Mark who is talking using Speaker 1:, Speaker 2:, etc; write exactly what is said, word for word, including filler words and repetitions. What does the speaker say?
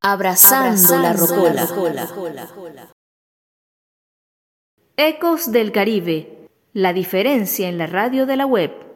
Speaker 1: Abrazando, Abrazando la rocola. La rocola.
Speaker 2: Ecos del Caribe, la diferencia en la radio de la web.